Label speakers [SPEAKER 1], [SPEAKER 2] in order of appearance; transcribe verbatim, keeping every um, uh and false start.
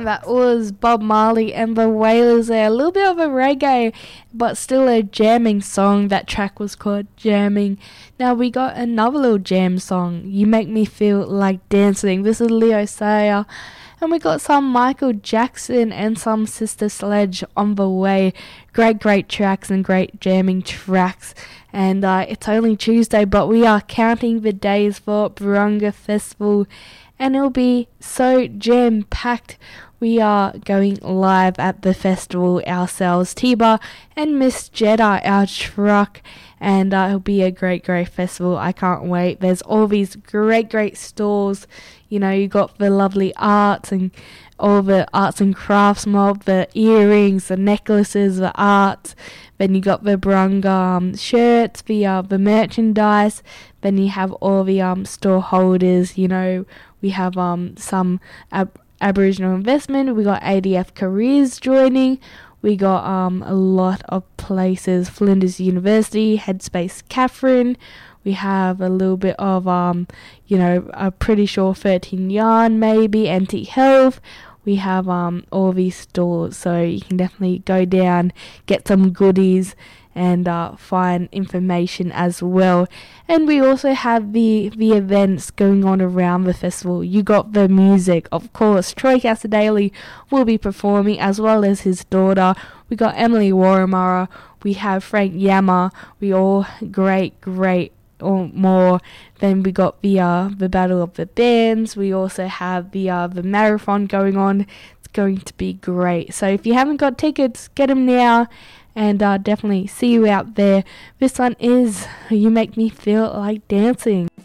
[SPEAKER 1] That was Bob Marley and the Wailers there. A little bit of a reggae, but still a jamming song. That track was called Jamming. Now we got another little jam song, You Make Me Feel Like Dancing. This is Leo Sayer. And we got some Michael Jackson and some Sister Sledge on the way. Great, great tracks and great jamming tracks. And uh, it's only Tuesday, but we are counting the days for Barunga Festival. And it'll be so jam-packed. We are going live at the festival ourselves. Tiba and Miss Jeddah, our truck. And uh, it'll be a great, great festival. I can't wait. There's all these great, great stores. You know, you got the lovely arts and all the arts and crafts mob, the earrings, the necklaces, the arts. Then you got the Barunga um, shirts, the, uh, the merchandise. Then you have all the um, store holders. You know, we have um some ab- Aboriginal investment. We got A D F Careers joining. We got um a lot of places. Flinders University, Headspace Catherine. We have a little bit of, um, you know, I'm pretty sure thirteen Yarn maybe, Anti Health. We have um all these stores, so you can definitely go down, get some goodies, and uh, find information as well. And we also have the the events going on around the festival. You got the music, of course. Troy Casadale will be performing, as well as his daughter. We got Emily Warramara. We have Frank Yammer. We all great, great. Or more. Then we got the uh, the Battle of the Bands. We also have the uh, the marathon going on. It's going to be great. So if you haven't got tickets, get them now, and uh, definitely see you out there. This one is You Make Me Feel Like Dancing.